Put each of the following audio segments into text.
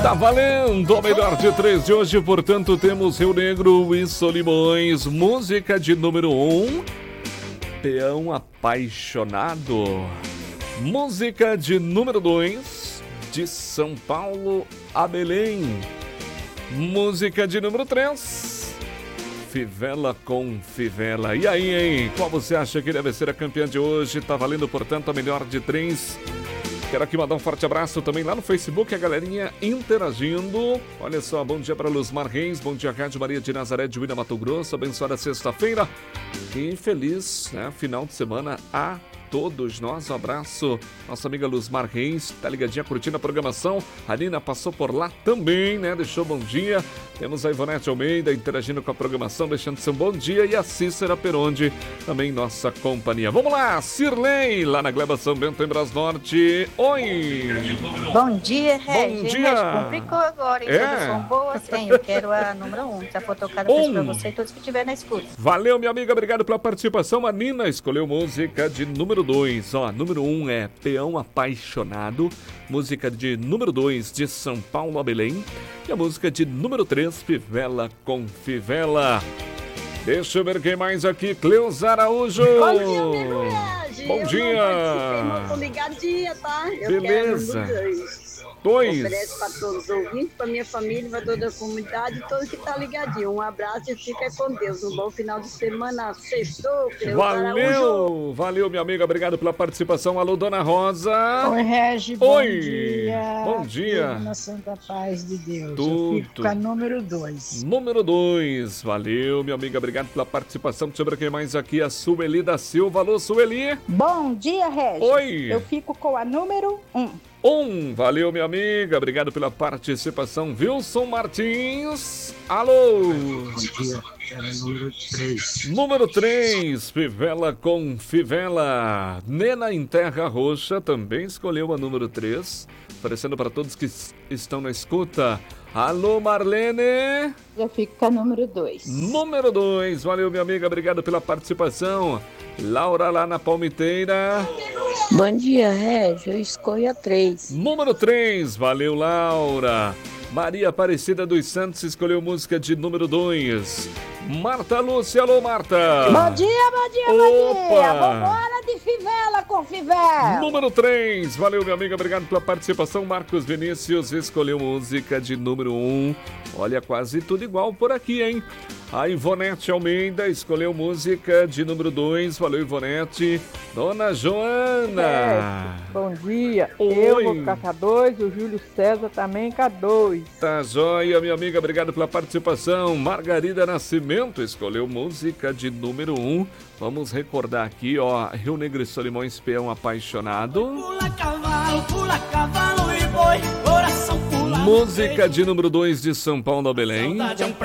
Tá valendo o melhor de 3 de hoje, portanto temos Rio Negro e Solimões, música de número 1, Peão Apaixonado. Música de número 2, de São Paulo a Belém. Música de número 3, Fivela com Fivela. E aí, hein? Qual você acha que deve ser a campeã de hoje? Tá valendo, portanto, a melhor de 3. Quero aqui mandar um forte abraço também lá no Facebook, a galerinha interagindo. Olha só, bom dia para Luzmar Reis, bom dia Rádio Maria de Nazaré de Uína, Mato Grosso, abençoada sexta-feira e feliz final de semana a todos nós. Um abraço, nossa amiga Luzmar Reis, tá ligadinha curtindo a programação. A Nina passou por lá também, né? Deixou bom dia. Temos a Ivonete Almeida interagindo com a programação, deixando seu bom dia. E a Cícera Peronde, também nossa companhia. Vamos lá, Cirlei, lá na Gleba São Bento, em Brasnorte. Oi! Bom dia, Regi. Bom dia! Complicou agora, hein? São boas, hein? Eu quero a número 1. Já foi tocada pra você e todos que estiverem na escuta. Valeu, minha amiga, obrigado pela participação. A Nina escolheu música de número 2. Ó, número 1 é Peão Apaixonado. Música de número 2, de São Paulo a Belém. E a música de número 3, Fivela com Fivela. Deixa eu ver quem mais aqui. Cleusa Araújo. Bom dia, amigo Regi. Bom dia. Eu tô ligadinha, tá? Beleza. Quero ofereço para todos os ouvintes, para minha família, para toda a comunidade, todo que tá ligadinho. Um abraço e fica com Deus. Um bom final de semana. Sextou, Valeu, valeu, minha amiga. Obrigado pela participação. Alô, Dona Rosa. Oi, Regi. Bom Oi. Dia. Bom dia. Na santa paz de Deus. Tudo. Eu fico com a número 2. Número 2. Valeu, minha amiga. Obrigado pela participação. Deixa eu ver quem mais aqui. A Sueli da Silva. Alô, Sueli. Bom dia, Regi. Oi. Eu fico com a número 1. Valeu, minha amiga. Obrigado pela participação. Wilson Martins. Alô. Bom dia. Era número 3. Número 3, Fivela com Fivela. Nena em Terra Roxa também escolheu a número 3. Oferecendo para todos que estão na escuta. Alô, Marlene. Eu fico com a número 2. Número 2. Valeu, minha amiga. Obrigado pela participação. Laura lá na Palmiteira. Bom dia, Regi. Eu escolho a 3. Número 3. Valeu, Laura. Maria Aparecida dos Santos escolheu música de número 2. Marta Lúcia, alô Marta. Bom dia, bom dia, bom dia. Vambora de Fivela com Fivela. Número 3, valeu minha amiga, obrigado pela participação. Marcos Vinícius escolheu música de número 1. Olha, quase tudo igual por aqui, hein? A Ivonete Almeida escolheu música de número 2, valeu Ivonete. Dona Joana. Bom dia, Oi. Eu vou ficar com a 2, o Júlio César também com a 2. Tá joia, minha amiga, obrigado pela participação. Margarida Nascimento escolheu música de número 1. Vamos recordar aqui, ó, Rio Negro e Solimões, Peão Apaixonado. Pula cavalo e boi, coração pula. Música de número 2 de São Paulo a Belém.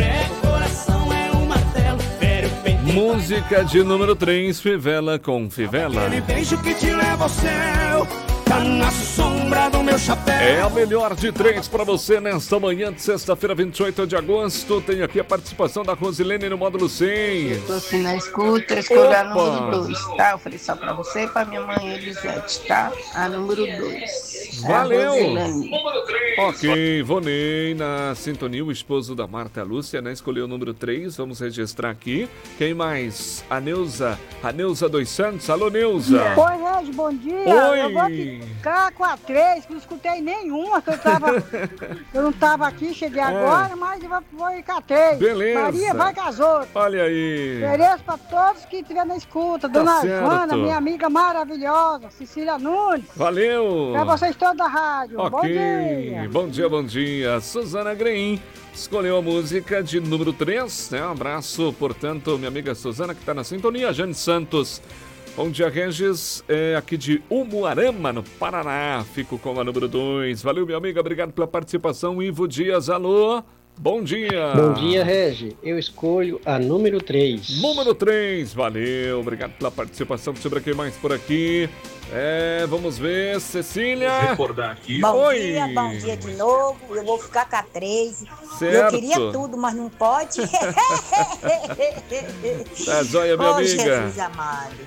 Música de número 3, Fivela com Fivela. Aquele beijo que te leva ao céu, tá na sombra do meu chapéu. É a melhor de 3 para você nesta manhã de sexta-feira, 28 de agosto. Tem aqui a participação da Rosilene no módulo 6. Tô assim na escuta, escolhi a número 2, tá? Eu falei só pra você e pra minha mãe Elisete, tá? A número 2. Valeu! Ok, Vonei na sintonia, o esposo da Marta Lúcia, né? Escolheu o número 3, vamos registrar aqui. Quem mais? A Neuza dos Santos. Alô, Neuza! Oi, Regi, bom dia. Oi! Eu vou ficar com a 3, que não escutei nenhuma, que eu não tava aqui, cheguei agora, mas eu vou ir com a 3. Beleza! Maria vai com as outras. Olha aí! Ofereço pra todos que estiver na escuta. Dona certo. Joana, minha amiga maravilhosa, Cecília Nunes. Valeu! Pra vocês todos da rádio. Ok, Bom dia. bom dia, bom dia. Suzana Grein escolheu a música de número 3, né? Um abraço, portanto, minha amiga Suzana, que está na sintonia. Jane Santos. Bom dia, Regis, aqui de Umuarama, no Paraná. Fico com a número 2. Valeu, minha amiga, obrigado pela participação. Ivo Dias, alô. Bom dia. Bom dia, Regi. Eu escolho a número 3. Número 3, valeu. Obrigado pela participação. Deixa eu ver quem mais por aqui. Vamos ver, Cecília. Vou recordar aqui. Bom dia de novo. Eu vou ficar com a 3. Certo. Eu queria tudo, mas não pode. Tá joia, minha amiga. Jesus amado.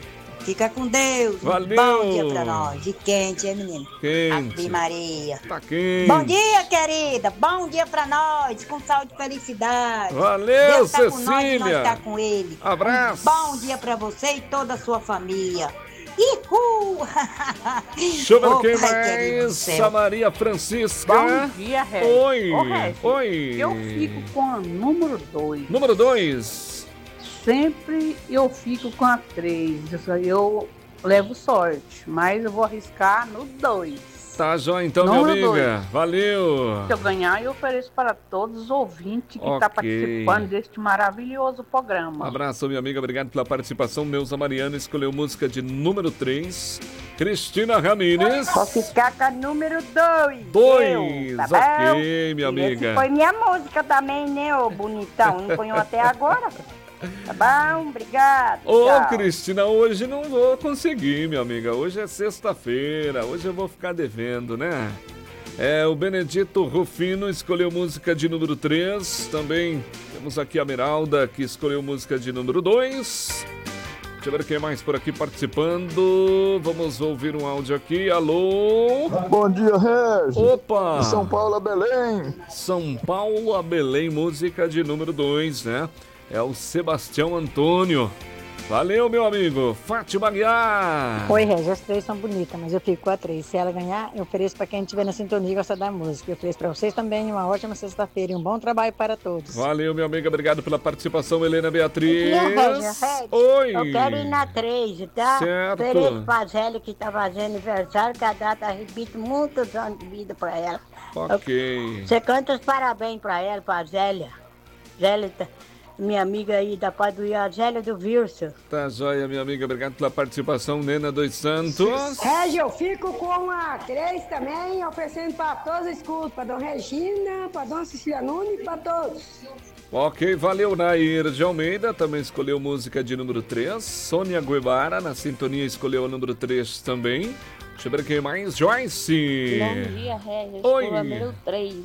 Fica com Deus. Valeu. Bom dia pra nós. E quente, hein, menino? Quente. Ave Maria. Tá quente. Bom dia, querida. Bom dia pra nós. Com saúde e felicidade. Valeu, Deus tá Cecília. com nós e nós tá com ele. Abraço. Bom dia pra você e toda a sua família. Ihu! Deixa eu ver quem mais. A Maria Francisca. Bom dia, Regis. Oi. Ô, Regis, Oi. eu fico com a número 2. Número 2. Sempre eu fico com a 3. Eu levo sorte, mas eu vou arriscar no 2. Tá jóia então, minha amiga. Valeu. Se eu ganhar, eu ofereço para todos os ouvintes que estão participando deste maravilhoso programa. Abraço, minha amiga. Obrigado pela participação. Neuza Mariana escolheu música de número 3. Cristina Ramírez. Vou ficar com a número 2. 2. Tá ok, minha amiga. Esse foi minha música também, né, ô bonitão? Não ponhou até agora? Tá bom, obrigado. Ô, tchau. Cristina, hoje não vou conseguir, minha amiga. Hoje é sexta-feira. Hoje eu vou ficar devendo, né? O Benedito Rufino escolheu música de número 3. Também temos aqui a Meralda, que escolheu música de número 2. Deixa eu ver quem mais por aqui participando. Vamos ouvir um áudio aqui. Alô? Bom dia, Regis. Opa! De São Paulo a Belém. São Paulo a Belém, música de número 2, né? É o Sebastião Antônio. Valeu, meu amigo. Fátima Guiar. Oi, Regis, as 3 são bonitas, mas eu fico com a 3. Se ela ganhar, eu ofereço para quem estiver na sintonia e gosta da música. Eu ofereço para vocês também uma ótima sexta-feira e um bom trabalho para todos. Valeu, meu amigo. Obrigado pela participação, Helena Beatriz. Regis, Oi. eu quero ir na 3, tá? Certo. Ofereço pra Zélia, que tá fazendo aniversário, que a data repite muitos anos de vida pra ela. Ok. Você canta os parabéns pra ela, pra Zélia. Zélia, minha amiga aí da Paduia, Zélia do Virso. Tá joia, minha amiga. Obrigado pela participação, Nena dos Santos. Regis, eu fico com a 3 também, oferecendo para todos os escudos, para Dona Regina, para Dona Cecília Nunes e para todos. Ok, valeu, Nair de Almeida. Também escolheu música de número 3. Sônia Guevara, na sintonia, escolheu a número 3 também. Deixa eu ver quem mais. Joyce. Bom dia, Regis. Oi. Número 3.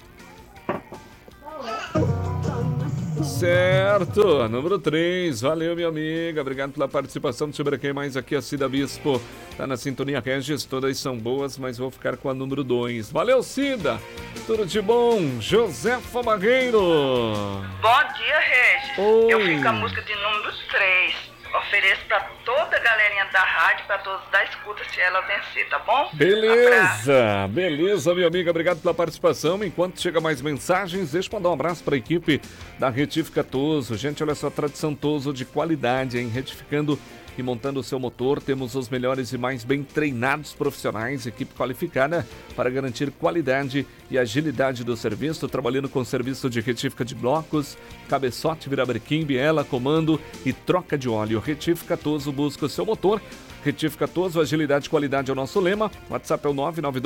Certo, número 3, valeu, minha amiga, obrigado pela participação. Deixa eu ver quem mais aqui, a Cida Bispo, tá na sintonia Regis, todas são boas, mas vou ficar com a número 2. Valeu, Cida, tudo de bom. Josefa Barreiro. Bom dia, Regis. Oi. Eu fico com a música de número 3. Ofereço pra toda a galerinha da rádio, pra todos da escuta, se ela vencer, tá bom? Beleza, beleza, minha amiga, obrigado pela participação. Enquanto chega mais mensagens, deixa eu mandar um abraço para a equipe da Retífica Toso. Gente, olha só, tradição Toso de qualidade, hein? Retificando e montando o seu motor, temos os melhores e mais bem treinados profissionais, equipe qualificada para garantir qualidade e agilidade do serviço, trabalhando com serviço de retífica de blocos, cabeçote, virabrequim, biela, comando e troca de óleo. Retífica Toso busca o seu motor. Retífica Toso, agilidade e qualidade é o nosso lema. WhatsApp é o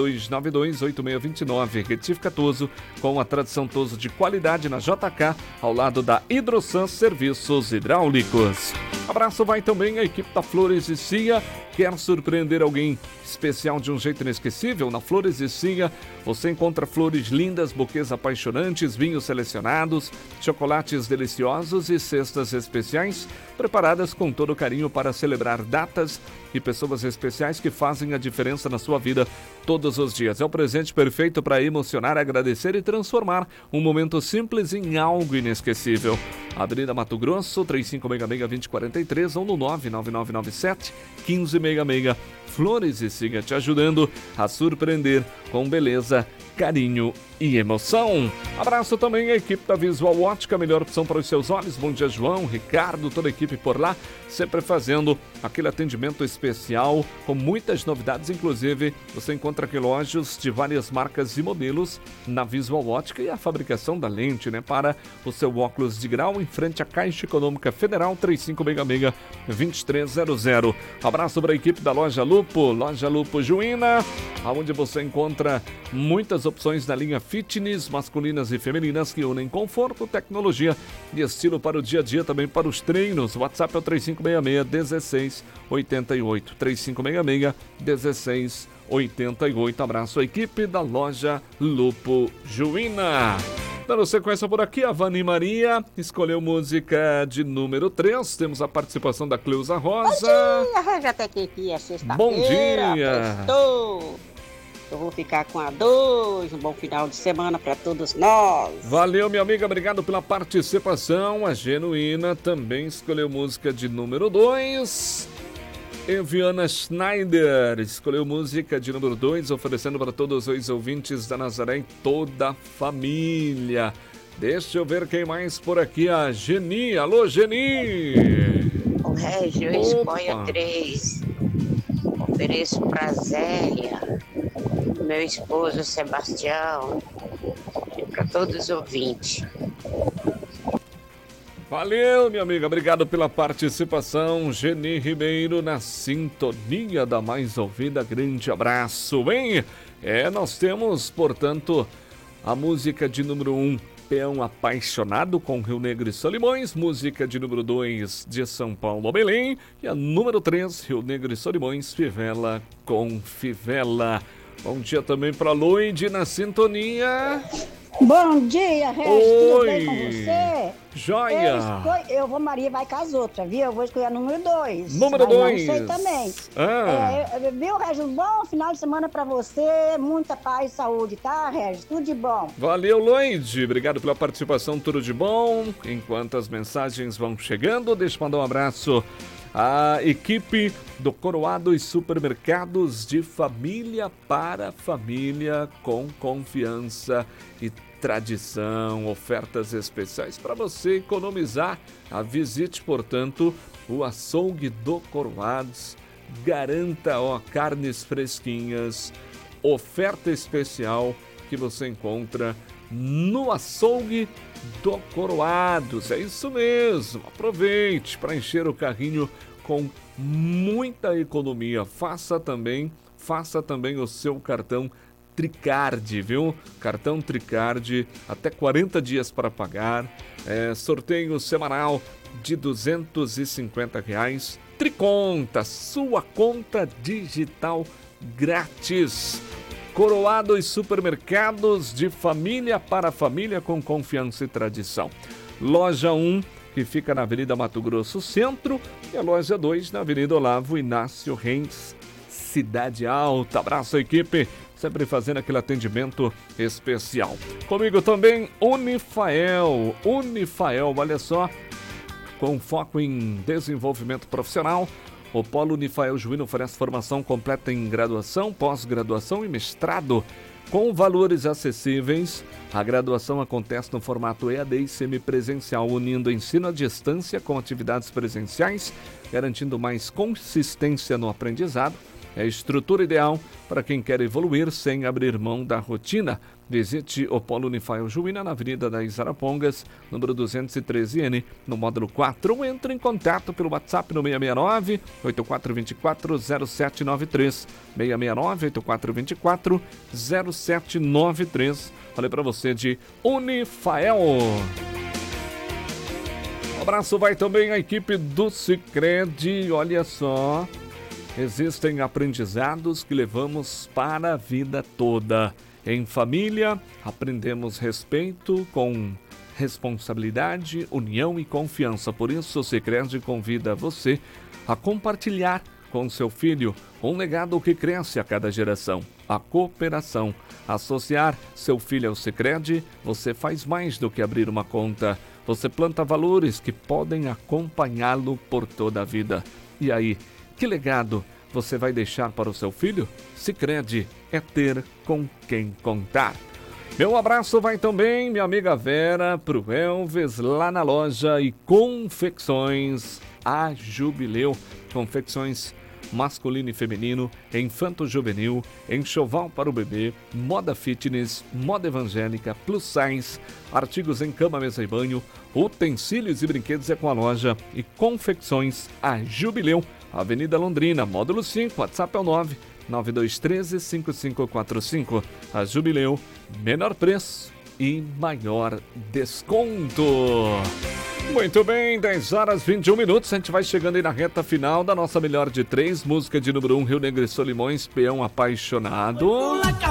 992928629. Retífica Toso, com a tradição Toso de qualidade na JK, ao lado da Hidrosan Serviços Hidráulicos. Abraço vai também a equipe da Flores e Cia. Quer surpreender alguém especial de um jeito inesquecível? Na Flores e Cia você encontra flores lindas, buquês apaixonantes, vinhos selecionados, chocolates deliciosos e cestas especiais preparadas com todo carinho para celebrar datas e pessoas especiais que fazem a diferença na sua vida todos os dias. É o presente perfeito para emocionar, agradecer e transformar um momento simples em algo inesquecível. Avenida Mato Grosso, 3566-2043 ou no 99997-1566. Flores e Siga te ajudando a surpreender com beleza, carinho e emoção. Abraço também a equipe da Visual Ótica, melhor opção para os seus olhos. Bom dia, João, Ricardo, toda a equipe por lá, sempre fazendo aquele atendimento especial com muitas novidades. Inclusive, você encontra relógios de várias marcas e modelos na Visual Ótica e a fabricação da lente, né, para o seu óculos de grau em frente à Caixa Econômica Federal, 3566-2300. Abraço para a equipe da Loja Lupo Juína, onde você encontra muitas opções na linha fitness, masculinas e femininas que unem conforto, tecnologia e estilo para o dia a dia, também para os treinos. O WhatsApp é o 3566-1688. 3566-1688. Abraço à equipe da Loja Lupo Juína. Dando sequência por aqui, a Vani Maria escolheu música de número 3. Temos a participação da Cleusa Rosa. Bom dia, já até que aqui é sexta-feira. Bom dia. Estou. Eu vou ficar com a 2. Um bom final de semana para todos nós. Valeu, minha amiga. Obrigado pela participação. A Genuína também escolheu música de número 2. Eviana Schneider escolheu música de número 2, oferecendo para todos os ouvintes da Nazaré e toda a família. Deixa eu ver quem mais por aqui. A Geni. Alô, Geni. O Régio, eu escolho a 3. Ofereço para Zélia, meu esposo Sebastião e para todos os ouvintes. Valeu, minha amiga. Obrigado pela participação. Geni Ribeiro na sintonia da mais ouvida. Grande abraço, hein? Nós temos, portanto, a música de número 1, Peão Apaixonado, com Rio Negro e Solimões. Música de número 2, de São Paulo a Belém. E a número 3, Rio Negro e Solimões, Fivela com Fivela. Bom dia também para Luide na sintonia. Bom dia, Regis. Tudo bem com você? Joia. Maria vai com as outras, viu? Eu vou escolher a número 2. Número 2. Não sei também. Viu, Regis? Um bom final de semana pra você. Muita paz e saúde, tá, Regis? Tudo de bom. Valeu, Loide. Obrigado pela participação. Tudo de bom. Enquanto as mensagens vão chegando, deixa eu mandar um abraço à equipe do Coroado e Supermercados, de família para família, com confiança e tradição, ofertas especiais para você economizar. Visite, portanto, o açougue do Coroados. Garanta, carnes fresquinhas, oferta especial que você encontra no açougue do Coroados. É isso mesmo. Aproveite para encher o carrinho com muita economia. Faça também o seu cartão Tricard, viu? Cartão Tricard, até 40 dias para pagar. Sorteio semanal de R$250. Triconta, sua conta digital grátis. Coroado e Supermercados, de família para família, com confiança e tradição. Loja 1, que fica na Avenida Mato Grosso Centro, e a loja 2 na Avenida Olavo Inácio Reis, Cidade Alta. Abraço, equipe, sempre fazendo aquele atendimento especial. Comigo também, Unifael, olha só, com foco em desenvolvimento profissional. O Polo Unifael Juíno oferece formação completa em graduação, pós-graduação e mestrado, com valores acessíveis. A graduação acontece no formato EAD e semipresencial, unindo ensino à distância com atividades presenciais, garantindo mais consistência no aprendizado. É a estrutura ideal para quem quer evoluir sem abrir mão da rotina. Visite o Polo Unifael Juína na Avenida das Arapongas, número 213N, no módulo 4. Ou entre em contato pelo WhatsApp no 669-8424-0793. 669-8424-0793. Falei para você de Unifael. Um abraço vai também à equipe do Sicredi. Olha só, existem aprendizados que levamos para a vida toda. Em família, aprendemos respeito com responsabilidade, união e confiança. Por isso, o Sicredi convida você a compartilhar com seu filho um legado que cresce a cada geração: a cooperação. Associar seu filho ao Sicredi, você faz mais do que abrir uma conta. Você planta valores que podem acompanhá-lo por toda a vida. E aí, que legado você vai deixar para o seu filho? Sicredi é ter com quem contar. Meu abraço vai também, minha amiga Vera, pro Elvis, lá na loja e confecções a Jubileu. Confecções masculino e feminino, infanto-juvenil, enxoval para o bebê, moda fitness, moda evangélica, plus size, artigos em cama, mesa e banho, utensílios e brinquedos é com a loja e confecções a Jubileu. Avenida Londrina, módulo 5, WhatsApp é o 99213-5545. A Jubileu, menor preço e maior desconto. Muito bem, 10h21. A gente vai chegando aí na reta final da nossa melhor de 3. Música de número 1, Rio Negro e Solimões, Peão Apaixonado.